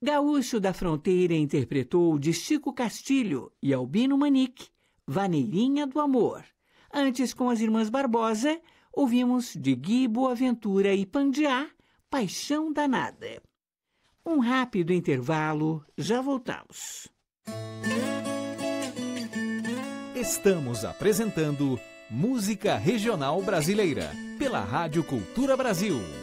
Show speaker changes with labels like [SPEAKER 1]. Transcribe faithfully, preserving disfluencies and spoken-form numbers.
[SPEAKER 1] Gaúcho da Fronteira interpretou de Chico Castilho e Albino Manique, Vaneirinha do Amor. Antes, com as Irmãs Barbosa, ouvimos de Gui Boaventura e Pandiá, Paixão Danada. Um rápido intervalo, já voltamos.
[SPEAKER 2] Estamos apresentando Música Regional Brasileira, pela Rádio Cultura Brasil.